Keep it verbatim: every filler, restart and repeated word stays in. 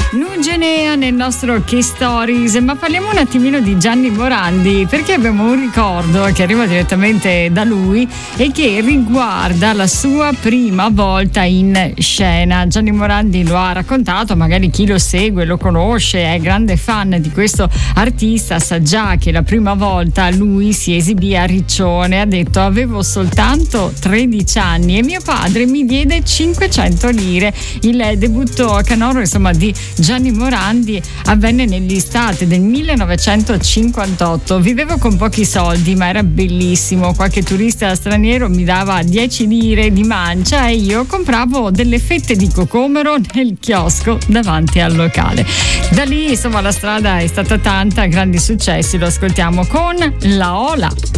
Nugenea nel nostro Che Stories, ma parliamo un attimino di Gianni Morandi, perché abbiamo un ricordo che arriva direttamente da lui e che riguarda la sua prima volta in scena. Gianni Morandi lo ha raccontato, magari chi lo segue lo conosce, è grande fan di questo artista, sa già che la prima volta lui si esibì a Riccione. Ha detto: avevo soltanto tredici anni e mio padre mi diede cinquecento lire. Il debutto canoro, insomma, di Gianni Morandi avvenne nell'estate del millenovecentocinquantotto. Vivevo con pochi soldi, ma era bellissimo. Qualche turista straniero mi dava dieci lire di mancia e io compravo delle fette di cocomero nel chiosco davanti al locale. Da lì, insomma, la strada è stata tanta, grandi successi. Lo ascoltiamo con La Ola.